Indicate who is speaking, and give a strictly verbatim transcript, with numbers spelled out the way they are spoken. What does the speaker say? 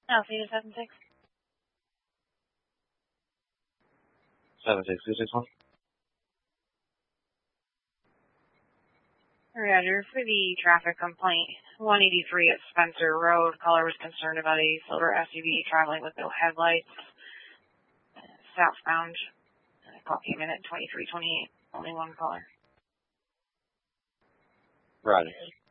Speaker 1: Alpha seven six.
Speaker 2: seven six two six one.
Speaker 1: Roger. For the traffic complaint, one eighty-three at Spencer Road. Caller was concerned about a silver S U V traveling with no headlights, uh, southbound. Uh, call came in at twenty-three twenty-eight. Only one caller.
Speaker 2: Roger.